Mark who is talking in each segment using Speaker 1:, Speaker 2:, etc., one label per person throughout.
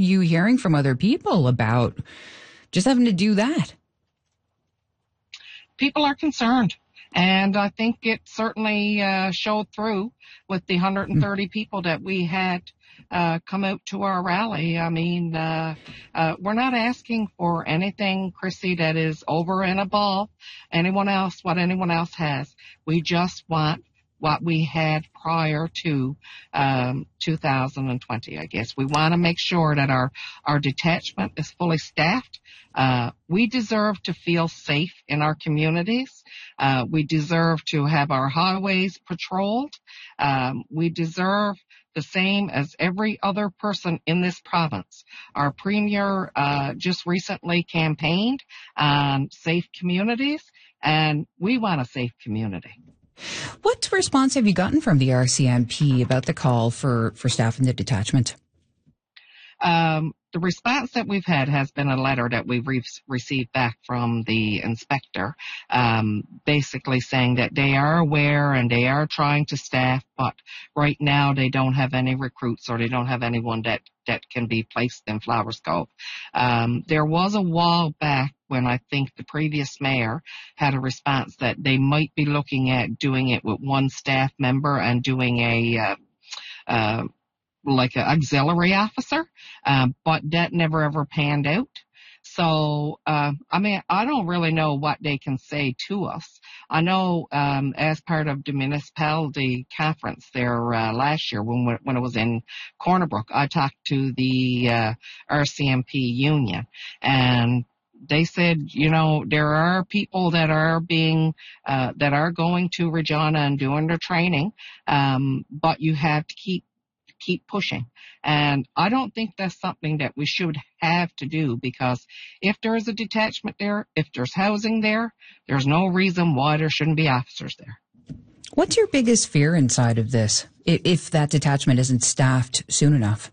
Speaker 1: you hearing from other people about just having to do that?
Speaker 2: People are concerned. And I think it certainly showed through with the 130 people that we had come out to our rally. I mean, we're not asking for anything, Chrissy, that is over and above what anyone else has. We just want what we had prior to 2020, I guess. We want to make sure that our detachment is fully staffed. We deserve to feel safe in our communities. We deserve to have our highways patrolled. We deserve the same as every other person in this province. Our premier just recently campaigned on safe communities, and we want a safe community.
Speaker 1: What response have you gotten from the RCMP about the call for staff in the detachment?
Speaker 2: The response that we've had has been a letter that we've received back from the inspector, basically saying that they are aware and they are trying to staff, but right now they don't have any recruits or they don't have anyone that can be placed in Flowers Cove. There was a while back when I think the previous mayor had a response that they might be looking at doing it with one staff member and doing like an auxiliary officer, but that never ever panned out. So, I mean, I don't really know what they can say to us. I know, as part of the municipality conference there, last year when it was in Corner Brook, I talked to the, RCMP union, and they said, you know, there are people that are that are going to Regina and doing their training, but you have to keep pushing. And I don't think that's something that we should have to do, because if there is a detachment there, if there's housing there, there's no reason why there shouldn't be officers there.
Speaker 1: What's your biggest fear inside of this, if that detachment isn't staffed soon enough?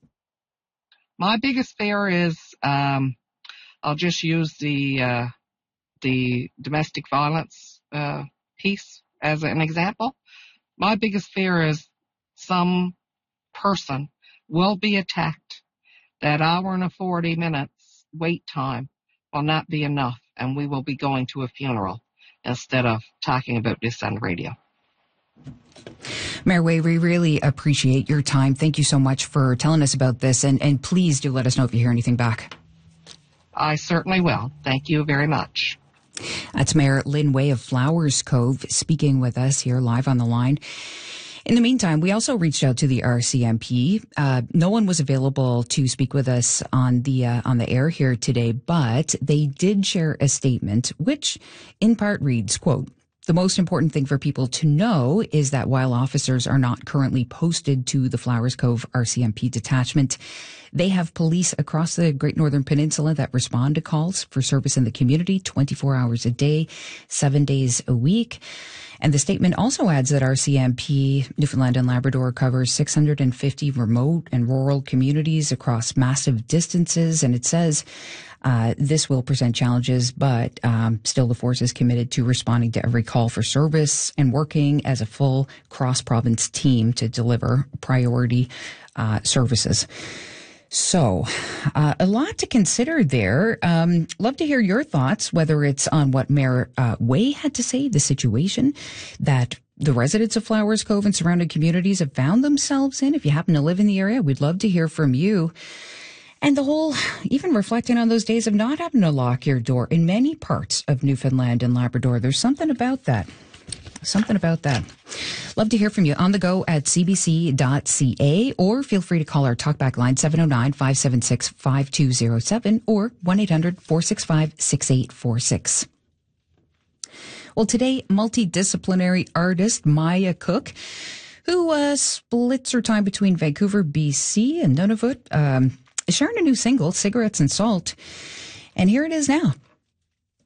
Speaker 2: My biggest fear is, I'll just use the domestic violence piece as an example. My biggest fear is some person will be attacked. That hour and 40 minutes wait time will not be enough, and we will be going to a funeral instead of talking about this on the radio.
Speaker 1: Mayor Way, we really appreciate your time. Thank you so much for telling us about this, and please do let us know if you hear anything back.
Speaker 2: I certainly will. Thank you very much.
Speaker 1: That's Mayor Lynn Way of Flowers Cove speaking with us here live on the line. In the meantime, we also reached out to the RCMP. No one was available to speak with us on the air here today, but they did share a statement, which in part reads, quote, "The most important thing for people to know is that while officers are not currently posted to the Flowers Cove RCMP detachment, they have police across the Great Northern Peninsula that respond to calls for service in the community 24 hours a day, 7 days a week." And the statement also adds that RCMP Newfoundland and Labrador covers 650 remote and rural communities across massive distances. And it says this will present challenges, but still the force is committed to responding to every call for service and working as a full cross-province team to deliver priority services. So, a lot to consider there. Love to hear your thoughts, whether it's on what Mayor Way had to say, the situation that the residents of Flowers Cove and surrounding communities have found themselves in. If you happen to live in the area, we'd love to hear from you. And the whole, even reflecting on those days of not having to lock your door in many parts of Newfoundland and Labrador. There's something about that. Love to hear from you on the go at cbc.ca, or feel free to call our talkback line 709-576-5207 or 1-800-465-6846. Well, today, multidisciplinary artist Maya Cook, who splits her time between Vancouver, BC and Nunavut, is sharing a new single, Cigarettes and Salt. And here it is now.